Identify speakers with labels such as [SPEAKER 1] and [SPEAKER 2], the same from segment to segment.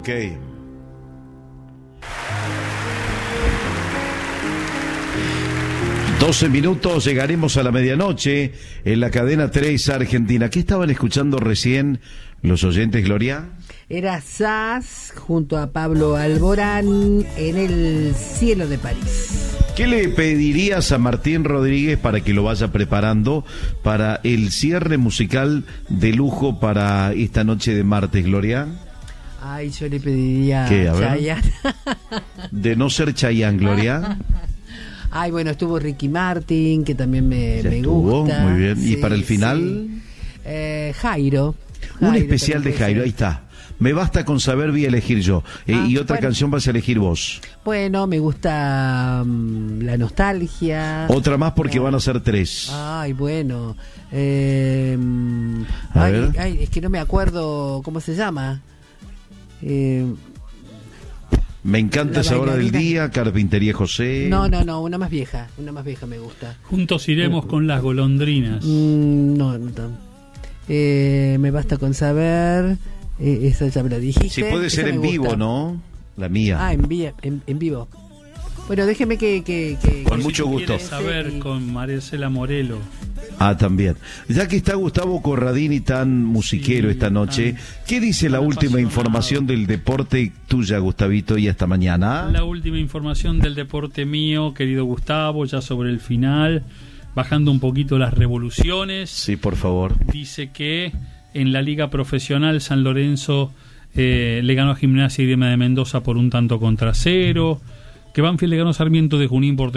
[SPEAKER 1] Ok. 12 minutos, llegaremos a la medianoche en la cadena 3 Argentina. ¿Qué estaban escuchando recién los oyentes, Gloria?
[SPEAKER 2] Era Sass junto a Pablo Alborán en El cielo de París.
[SPEAKER 1] ¿Qué le pedirías a Martín Rodríguez para que lo vaya preparando para el cierre musical de lujo para esta noche de martes, Gloria?
[SPEAKER 2] Ay, yo le pediría
[SPEAKER 1] ¿Qué? A ver.
[SPEAKER 2] Chayanne.
[SPEAKER 1] De no ser Chayanne, Gloria.
[SPEAKER 2] Ay, bueno, estuvo Ricky Martin, que también me
[SPEAKER 1] estuvo,
[SPEAKER 2] gusta.
[SPEAKER 1] muy bien.
[SPEAKER 2] Sí,
[SPEAKER 1] ¿Y para el final?
[SPEAKER 2] Sí. Jairo.
[SPEAKER 1] Un especial de Jairo,
[SPEAKER 2] ser.
[SPEAKER 1] ahí está. Me basta con saber, voy a elegir yo. Y otra canción vas a elegir vos.
[SPEAKER 2] Bueno, me gusta La nostalgia.
[SPEAKER 1] Otra más porque van a ser 3.
[SPEAKER 2] Ay, bueno.
[SPEAKER 1] A ver.
[SPEAKER 2] Ay, es que no me acuerdo cómo se llama.
[SPEAKER 1] Me encanta esa hora del día, Carpintería José.
[SPEAKER 2] No, una más vieja me gusta.
[SPEAKER 3] Juntos iremos con las golondrinas.
[SPEAKER 2] No. Me basta con saber, esa ya me la dijiste.
[SPEAKER 1] Si puede ser en vivo, ¿no? La mía.
[SPEAKER 2] Ah, en vivo. Bueno, déjeme que
[SPEAKER 1] con mucho gusto.
[SPEAKER 3] Saber con Marcela Morelo.
[SPEAKER 1] Ah, también. Ya que está Gustavo Corradini tan musiquero esta noche, ¿qué dice la última información del deporte tuya, Gustavito, y hasta mañana?
[SPEAKER 3] La última información del deporte mío, querido Gustavo, ya sobre el final, bajando un poquito las revoluciones.
[SPEAKER 1] Sí, por favor.
[SPEAKER 3] Dice que en la Liga Profesional San Lorenzo le ganó a Gimnasia y Grima de Mendoza por 1-0, que Banfield le ganó a Sarmiento de Junín por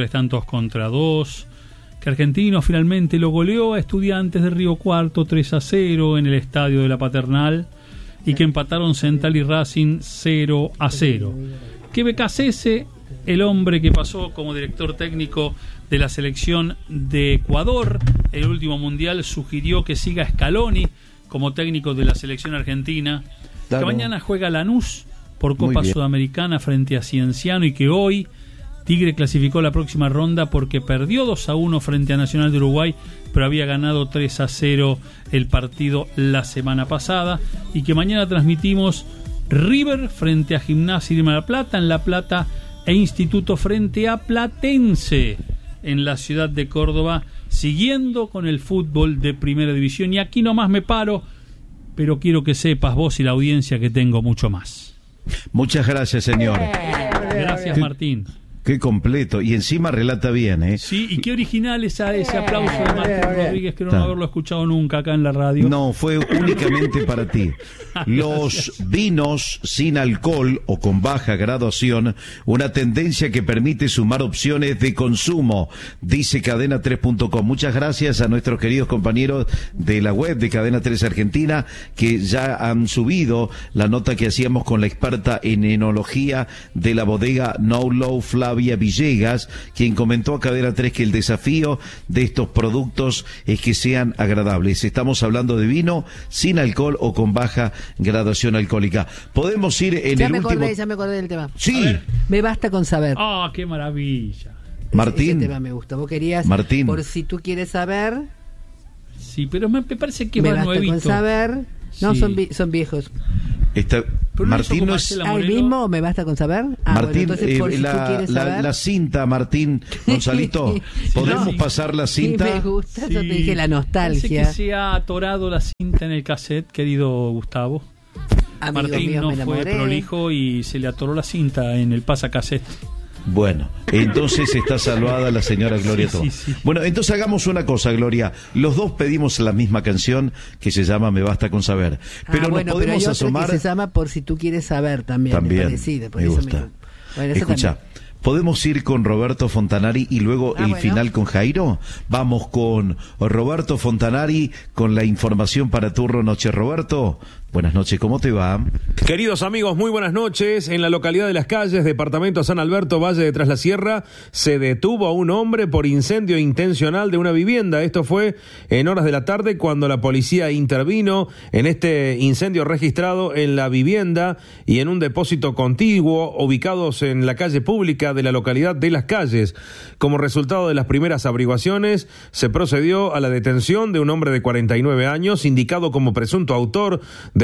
[SPEAKER 3] 3-2, que Argentino finalmente lo goleó a Estudiantes de Río Cuarto 3-0 en el estadio de la Paternal, y que empataron Central y Racing 0-0. Que Becasese, el hombre que pasó como director técnico de la selección de Ecuador, el último mundial, sugirió que siga Scaloni como técnico de la selección argentina. Claro. Que mañana juega Lanús por Copa Sudamericana frente a Cienciano, y que hoy Tigre clasificó la próxima ronda porque perdió 2-1 frente a Nacional de Uruguay, pero había ganado 3-0 el partido la semana pasada. Y que mañana transmitimos River frente a Gimnasia y Grima de La Plata en La Plata, e Instituto frente a Platense en la ciudad de Córdoba, siguiendo con el fútbol de primera división. Y aquí nomás me paro, pero quiero que sepas vos y la audiencia que tengo mucho más.
[SPEAKER 1] Muchas gracias, señor.
[SPEAKER 3] Gracias, Martín.
[SPEAKER 1] Qué completo, y encima relata bien, ¿eh?
[SPEAKER 3] Sí, y qué original ese aplauso de Martín Rodríguez, que no haberlo escuchado nunca acá en la radio.
[SPEAKER 1] No, fue únicamente para ti. Los vinos sin alcohol o con baja graduación, una tendencia que permite sumar opciones de consumo, dice cadena3.com. Muchas gracias a nuestros queridos compañeros de la web de Cadena 3 Argentina, que ya han subido la nota que hacíamos con la experta en enología de la bodega No Low, Flavia Villegas, quien comentó a Cadena 3 que el desafío de estos productos es que sean agradables. Estamos hablando de vino sin alcohol o con baja graduación alcohólica. Podemos ir en
[SPEAKER 2] ya
[SPEAKER 1] el último...
[SPEAKER 2] Ya me acordé del tema.
[SPEAKER 1] Sí.
[SPEAKER 2] Me basta con saber.
[SPEAKER 3] Ah, qué maravilla.
[SPEAKER 1] Martín.
[SPEAKER 2] Ese tema me gusta. Vos querías...
[SPEAKER 1] Martín.
[SPEAKER 2] Por si tú quieres saber...
[SPEAKER 3] Sí, pero me parece que
[SPEAKER 2] me
[SPEAKER 3] va
[SPEAKER 2] basta
[SPEAKER 3] nuevito.
[SPEAKER 2] Con saber... No,
[SPEAKER 3] sí.
[SPEAKER 2] son viejos.
[SPEAKER 1] Martín no es...
[SPEAKER 2] ¿El mismo o me basta con saber?
[SPEAKER 1] Martín,
[SPEAKER 2] bueno, entonces, por si tú quieres saber...
[SPEAKER 1] la cinta, Martín Gonzalito, ¿podemos pasar la cinta?
[SPEAKER 2] Sí, me gusta, yo te dije la nostalgia.
[SPEAKER 3] Parece que se ha atorado la cinta en el cassette, querido Gustavo. Martín no fue prolijo y se le atoró la cinta en el pasacassette.
[SPEAKER 1] Bueno, entonces está salvada la señora Gloria Tomás. Sí. Bueno, entonces hagamos una cosa, Gloria. Los dos pedimos la misma canción que se llama Me Basta con Saber. Pero
[SPEAKER 2] bueno,
[SPEAKER 1] nos podemos
[SPEAKER 2] pero hay
[SPEAKER 1] asomar.
[SPEAKER 2] Otra que se llama Por si tú quieres saber también.
[SPEAKER 1] Me gusta. Bueno, escucha, ¿podemos ir con Roberto Fontanari y luego el final con Jairo? Vamos con Roberto Fontanari con la información para Turno Noche. Roberto, buenas noches, ¿cómo te va?
[SPEAKER 4] Queridos amigos, muy buenas noches. En la localidad de Las Calles, departamento San Alberto, Valle de Tras la Sierra, se detuvo a un hombre por incendio intencional de una vivienda. Esto fue en horas de la tarde cuando la policía intervino en este incendio registrado en la vivienda y en un depósito contiguo ubicados en la calle pública de la localidad de Las Calles. Como resultado de las primeras averiguaciones, se procedió a la detención de un hombre de 49 años, indicado como presunto autor de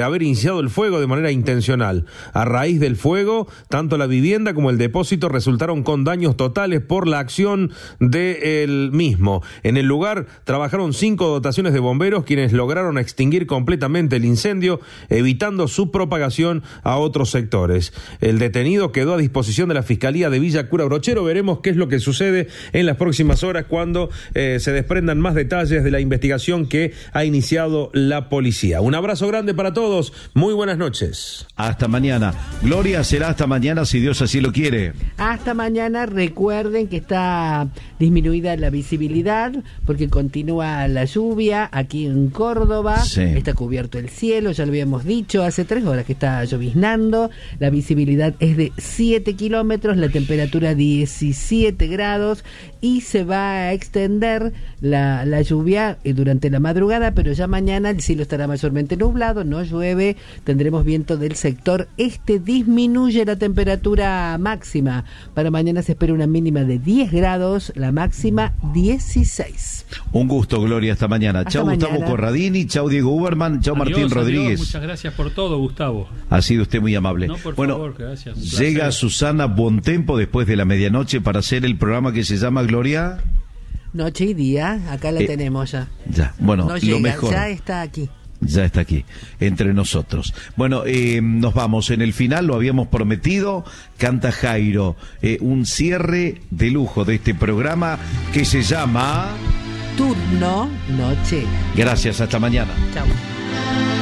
[SPEAKER 4] de haber iniciado el fuego de manera intencional. A raíz del fuego, tanto la vivienda como el depósito resultaron con daños totales por la acción del mismo. En el lugar trabajaron 5 dotaciones de bomberos, quienes lograron extinguir completamente el incendio, evitando su propagación a otros sectores. El detenido quedó a disposición de la Fiscalía de Villa Cura Brochero. Veremos qué es lo que sucede en las próximas horas cuando se desprendan más detalles de la investigación que ha iniciado la policía. Un abrazo grande para todos. Muy buenas noches.
[SPEAKER 1] Hasta mañana. Gloria, será hasta mañana si Dios así lo quiere.
[SPEAKER 2] Hasta mañana. Recuerden que está disminuida la visibilidad porque continúa la lluvia aquí en Córdoba.
[SPEAKER 1] Sí.
[SPEAKER 2] Está cubierto el cielo, ya lo habíamos dicho, hace 3 horas que está lloviznando. La visibilidad es de 7 kilómetros, la temperatura 17 grados y se va a extender la lluvia durante la madrugada, pero ya mañana el cielo estará mayormente nublado, no llueve, tendremos viento del sector este, disminuye la temperatura máxima. Para mañana se espera una mínima de 10 grados, la máxima 16.
[SPEAKER 1] Un gusto, Gloria, hasta mañana. Chau, Gustavo Corradini, chau, Diego Uberman, chau, Martín Rodríguez.
[SPEAKER 3] Muchas gracias por todo, Gustavo.
[SPEAKER 1] Ha sido usted muy amable.
[SPEAKER 3] No, por favor, gracias.
[SPEAKER 1] Llega Susana Bontempo después de la medianoche para hacer el programa que se llama, Gloria...
[SPEAKER 2] Noche y día, acá la tenemos ya.
[SPEAKER 1] Ya, bueno,
[SPEAKER 2] no llega,
[SPEAKER 1] lo mejor.
[SPEAKER 2] ya está aquí.
[SPEAKER 1] Ya está aquí, entre nosotros. Bueno, nos vamos. En el final, lo habíamos prometido, canta Jairo. Un cierre de lujo de este programa que se llama...
[SPEAKER 2] Turno Noche.
[SPEAKER 1] Gracias, hasta mañana.
[SPEAKER 2] Chao.